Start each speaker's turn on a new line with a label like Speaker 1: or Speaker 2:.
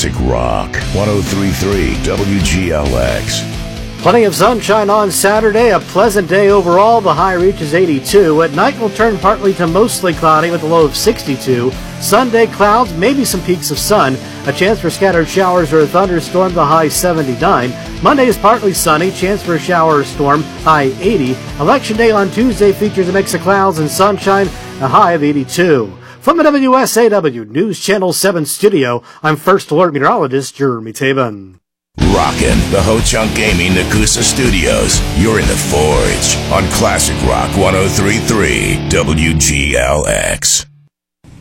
Speaker 1: Classic Rock 103.3 WGLX.
Speaker 2: Plenty of sunshine on Saturday, a pleasant day overall. The high reaches 82. At night will turn partly to mostly cloudy with a low of 62. Sunday clouds, maybe some peaks of sun. A chance for scattered showers or a thunderstorm, the high 79. Monday is partly sunny, chance for a shower or storm, high 80. Election day on Tuesday features a mix of clouds and sunshine, a high of 82. From the WSAW News Channel 7 studio, I'm First Alert Meteorologist Jeremy Taban.
Speaker 1: Rockin' the Ho-Chunk Gaming Nakusa Studios. You're in the Forge on Classic Rock 103.3 WGLX.